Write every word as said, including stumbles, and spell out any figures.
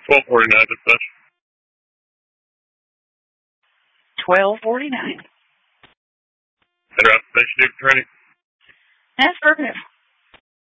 twelve forty-nine, dispatch. twelve forty-nine. Head around station, Duke, ready. That's perfect.